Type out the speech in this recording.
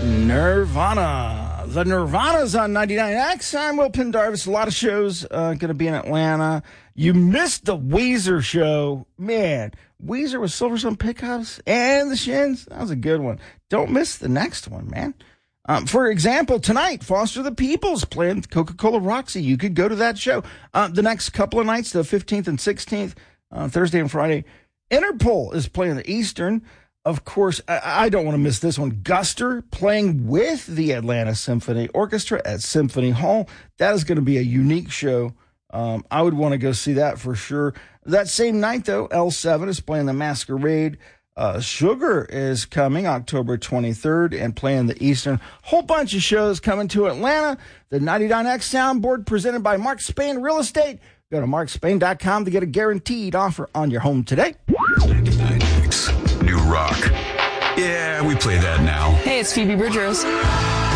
Nirvana. The Nirvana's on 99X. I'm Will Pendarvis. A lot of shows going to be in Atlanta. You missed the Weezer show. Man, Weezer with Silverstone Pickups and the Shins. That was a good one. Don't miss the next one, man. For example, tonight, Foster the People's playing Coca-Cola Roxy. You could go to that show. The next couple of nights, the 15th and 16th, Thursday and Friday, Interpol is playing the Eastern. Of course, I don't want to miss this one. Guster playing with the Atlanta Symphony Orchestra at Symphony Hall. That is going to be a unique show. I would want to go see that for sure. That same night, though, L7 is playing the Masquerade. Sugar is coming October 23rd and playing the Eastern. Whole bunch of shows coming to Atlanta. The 99X Soundboard presented by Mark Spain Real Estate. Go to markspain.com to get a guaranteed offer on your home today. 99X. New rock. Yeah, we play that now. Hey, it's Phoebe Bridgers.